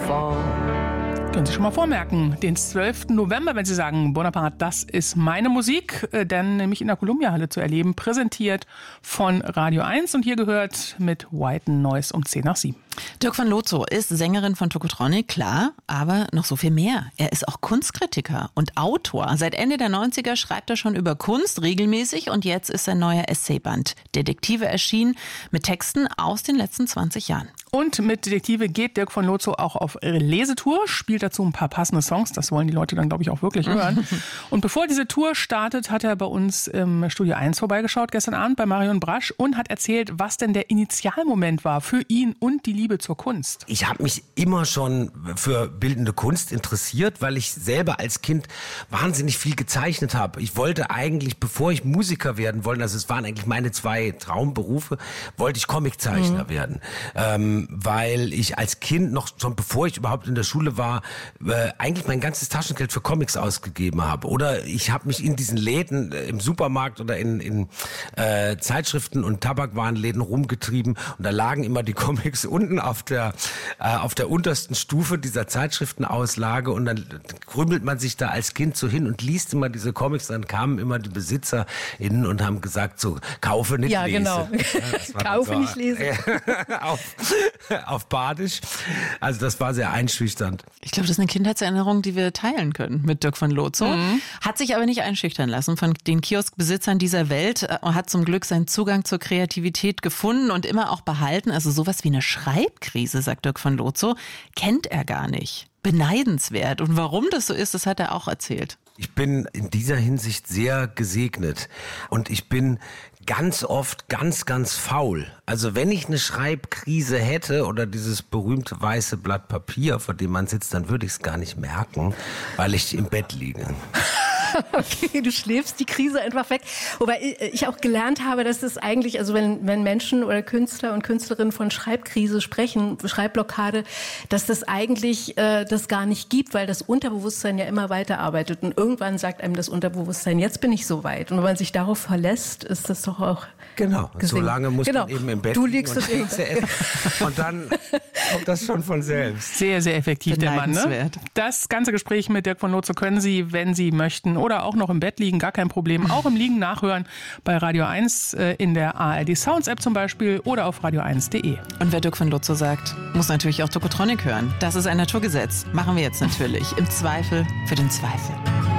fall. Können Sie schon mal vormerken, den 12. November, wenn Sie sagen, Bonaparte, das ist meine Musik, dann nämlich in der Columbia-Halle zu erleben, präsentiert von Radio 1 und hier gehört mit White Noise um 10:07. Dirk van Lozo ist Sängerin von Tokotronic, klar, aber noch so viel mehr. Er ist auch Kunstkritiker und Autor. Seit Ende der 90er schreibt er schon über Kunst regelmäßig und jetzt ist sein neuer Essayband Detektive erschienen mit Texten aus den letzten 20 Jahren. Und mit Detektive geht Dirk van Lozo auch auf Lesetour, spielt dazu ein paar passende Songs. Das wollen die Leute dann, glaube ich, auch wirklich hören. Und bevor diese Tour startet, hat er bei uns im Studio 1 vorbeigeschaut, gestern Abend bei Marion Brasch und hat erzählt, was denn der Initialmoment war für ihn und die Liebe zur Kunst. Ich habe mich immer schon für bildende Kunst interessiert, weil ich selber als Kind wahnsinnig viel gezeichnet habe. Ich wollte eigentlich, bevor ich Musiker werden wollte, also es waren eigentlich meine 2 Traumberufe, wollte ich Comiczeichner werden. Weil ich als Kind noch, schon bevor ich überhaupt in der Schule war, eigentlich mein ganzes Taschengeld für Comics ausgegeben habe. Oder ich habe mich in diesen Läden im Supermarkt oder in Zeitschriften und Tabakwarenläden rumgetrieben und da lagen immer die Comics unten auf der untersten Stufe dieser Zeitschriftenauslage und dann krümmelt man sich da als Kind so hin und liest immer diese Comics. Dann kamen immer die BesitzerInnen und haben gesagt so, kaufe, nicht lese. Genau. Ja, Kaufe, nicht lese. Auf Badisch. Also das war sehr einschüchternd. Ich glaube, das ist eine Kindheitserinnerung, die wir teilen können mit Dirk van Lozo. Hat sich aber nicht einschüchtern lassen von den Kioskbesitzern dieser Welt. Hat zum Glück seinen Zugang zur Kreativität gefunden und immer auch behalten. Also sowas wie eine Schreibkrise, sagt Dirk van Lozo, kennt er gar nicht. Beneidenswert. Und warum das so ist, das hat er auch erzählt. Ich bin in dieser Hinsicht sehr gesegnet und ich bin ganz oft ganz faul. Also wenn ich eine Schreibkrise hätte oder dieses berühmte weiße Blatt Papier, vor dem man sitzt, dann würde ich es gar nicht merken, weil ich im Bett liege. Okay, du schläfst die Krise einfach weg. Wobei ich auch gelernt habe, dass es eigentlich, also wenn Menschen oder Künstler und Künstlerinnen von Schreibkrise sprechen, Schreibblockade, dass das eigentlich das gar nicht gibt, weil das Unterbewusstsein ja immer weiterarbeitet. Und irgendwann sagt einem das Unterbewusstsein, jetzt bin ich soweit. Und wenn man sich darauf verlässt, ist das doch auch genau. So lange muss man eben im Bett liegen und Kekse essen. Und dann kommt das schon von selbst. Sehr, sehr effektiv, der Mann. Ne? Das ganze Gespräch mit Dirk van Lozo können Sie, wenn Sie möchten, oder auch noch im Bett liegen, gar kein Problem, auch im Liegen nachhören bei Radio 1 in der ARD Sounds App zum Beispiel oder auf radio1.de. Und wer Dirk van Lozo sagt, muss natürlich auch Tokotronic hören. Das ist ein Naturgesetz. Machen wir jetzt natürlich. Im Zweifel für den Zweifel.